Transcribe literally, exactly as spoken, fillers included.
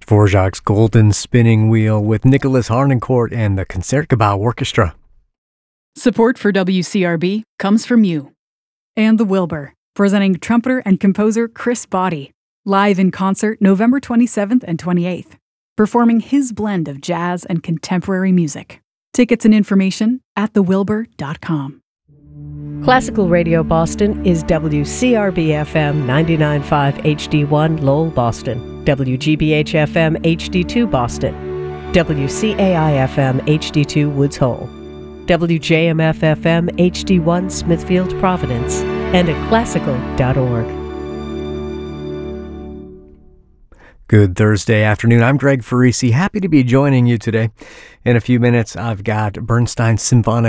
Dvorak's Golden Spinning Wheel with Nicholas Harnoncourt and the Concertgebouw Orchestra. Support for W C R B comes from you. And the Wilbur, presenting trumpeter and composer Chris Botti, live in concert November twenty-seventh and twenty-eighth, performing his blend of jazz and contemporary music. Tickets and information at the wilbur dot com. Classical Radio Boston is W C R B F M ninety-nine point five H D one Lowell, Boston, W G B H F M H D two Boston, W C A I F M H D two Woods Hole, W J M F F M H D one Smithfield, Providence, and at classical dot org. Good Thursday afternoon. I'm Greg Farisi. Happy to be joining you today. In a few minutes, I've got Bernstein Symphonic